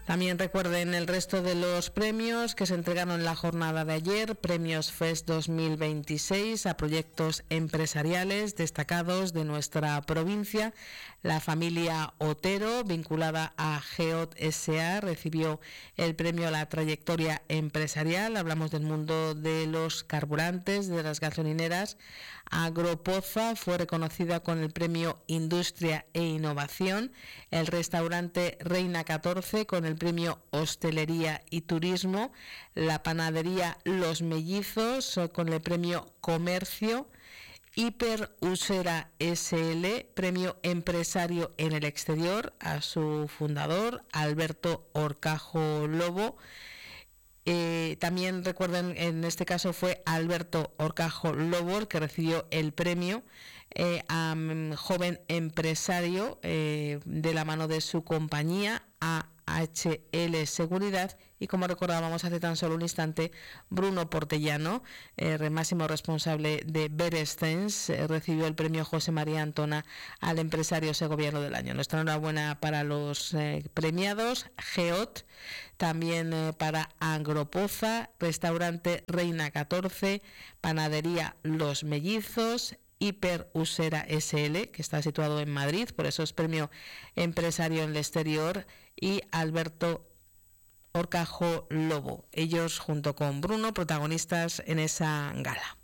También recuerden el resto de los premios que se entregaron en la jornada de ayer. Premios FES 2026 a proyectos empresariales destacados de nuestra provincia. La familia Otero, vinculada a GEOT SA, recibió el premio a la trayectoria empresarial. Hablamos del mundo de los carburantes, de las gasolineras. Agropoza fue reconocida con el premio Industria e Innovación. El restaurante Reina 14 con el premio Hostelería y Turismo. La panadería Los Mellizos con el premio Comercio. Hiper Usera SL, premio Empresario en el Exterior, a su fundador, Alberto Horcajo Lobo. También recuerden, en este caso fue Alberto Horcajo Lobo el que recibió el premio a joven empresario de la mano de su compañía, AHL Seguridad, y como recordábamos hace tan solo un instante, Bruno Portellano, máximo responsable de Berestens, recibió el premio José María Antona al empresario segoviano del año. Nuestra enhorabuena para los premiados. GEOT, también para Agropoza, restaurante Reina 14, panadería Los Mellizos, Hiper Usera SL, que está situado en Madrid, por eso es premio empresario en el exterior, y Alberto Horcajo Lobo. Ellos, junto con Bruno, protagonistas en esa gala.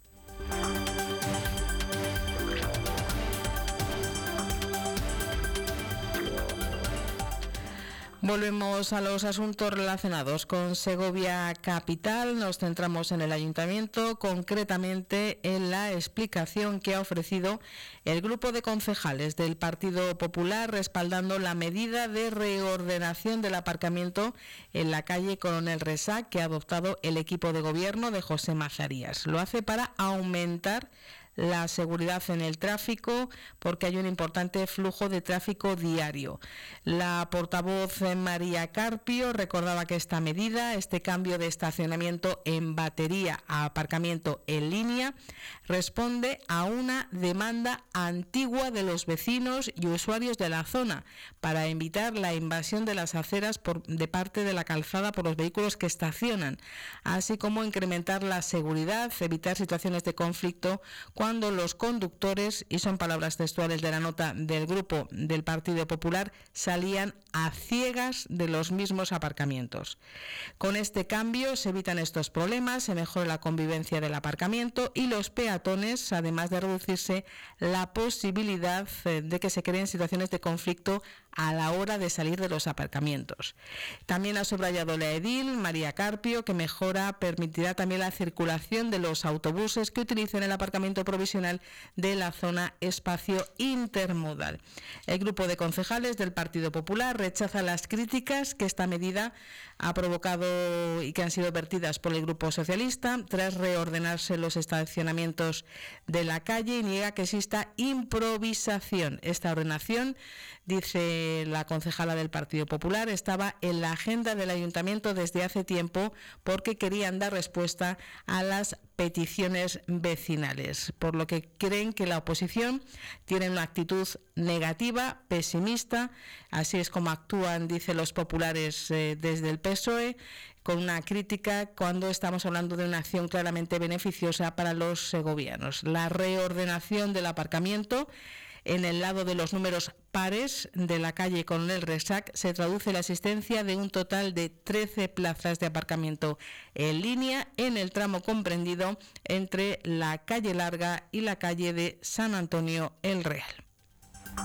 Volvemos a los asuntos relacionados con Segovia Capital. Nos centramos en el ayuntamiento, concretamente en la explicación que ha ofrecido el grupo de concejales del Partido Popular respaldando la medida de reordenación del aparcamiento en la calle Coronel Resac que ha adoptado el equipo de gobierno de José Mazarías. Lo hace para aumentar la seguridad en el tráfico porque hay un importante flujo de tráfico diario. La portavoz María Carpio recordaba que esta medida, este cambio de estacionamiento en batería a aparcamiento en línea, responde a una demanda antigua de los vecinos y usuarios de la zona para evitar la invasión de las aceras de parte de la calzada por los vehículos que estacionan, así como incrementar la seguridad, evitar situaciones de conflicto cuando los conductores, y son palabras textuales de la nota del grupo del Partido Popular, salían a ciegas de los mismos aparcamientos. Con este cambio se evitan estos problemas, se mejora la convivencia del aparcamiento y los peatones, además de reducirse la posibilidad de que se creen situaciones de conflicto a la hora de salir de los aparcamientos. También ha subrayado la edil María Carpio que mejora permitirá también la circulación de los autobuses que utilicen el aparcamiento provisional de la zona espacio intermodal. El grupo de concejales del Partido Popular rechaza las críticas que esta medida ha provocado y que han sido vertidas por el Grupo Socialista tras reordenarse los estacionamientos de la calle y niega que exista improvisación. Esta ordenación, dice la concejala del Partido Popular, estaba en la agenda del ayuntamiento desde hace tiempo porque querían dar respuesta a las peticiones vecinales, por lo que creen que la oposición tiene una actitud negativa, pesimista, así es como actúan, dice los populares desde el PSOE, con una crítica cuando estamos hablando de una acción claramente beneficiosa para los segovianos. La reordenación del aparcamiento en el lado de los números pares de la calle Coronel Resac se traduce en la existencia de un total de 13 plazas de aparcamiento en línea en el tramo comprendido entre la calle Larga y la calle de San Antonio el Real.